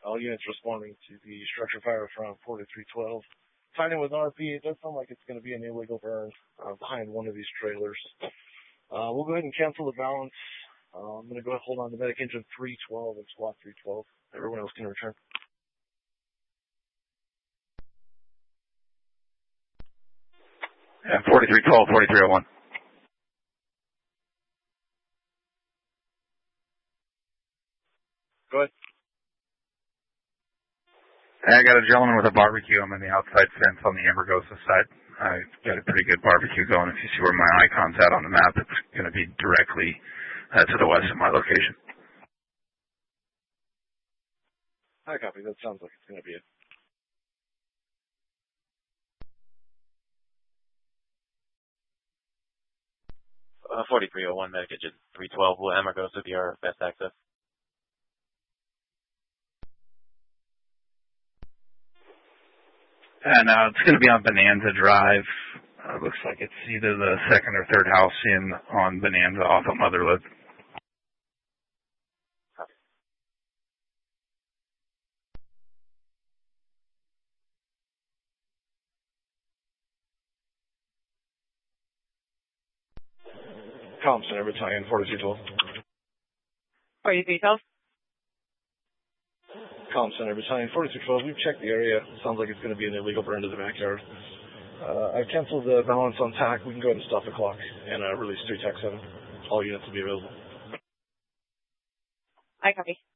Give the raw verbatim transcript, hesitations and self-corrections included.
All units responding to the structure fire from forty-three twelve. Finding with R P, it does sound like it's going to be an illegal burn uh, behind one of these trailers. Uh, we'll go ahead and cancel the balance. Uh, I'm going to go ahead and hold on to medic engine three twelve and squad three twelve. Everyone else can return. And forty-three twelve, forty-three oh one. Go ahead. I got a gentleman with a barbecue. I'm on the outside fence on the Amargosa side. I got a pretty good barbecue going. If you see where my icon's at on the map, it's going to be directly uh, to the west of my location. I copy. That sounds like it's going to be it. Uh, forty-three oh one, medic engine three twelve. Will Amargosa be our best access? And uh, it's going to be on Bonanza Drive. Uh, looks like it's either the second or third house in on Bonanza off of Motherlode. Comm Center Battalion forty-two twelve. forty-three twelve. Comm Center Battalion forty-two twelve. We've checked the area. Sounds like it's going to be an illegal burn to the backyard. Uh, I've canceled the balance on T A C. We can go ahead and stop the clock and uh, release three T A C seven. All units will be available. I copy.